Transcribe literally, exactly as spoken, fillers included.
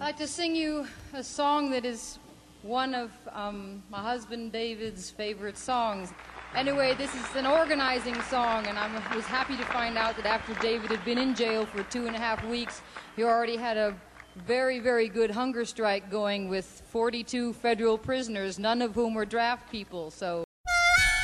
like to sing you a song that is one of um, my husband David's favorite songs. Anyway, this is an organizing song, and I was happy to find out that after David had been in jail for two and a half weeks, he already had a very, very good hunger strike going with forty-two federal prisoners, none of whom were draft people. So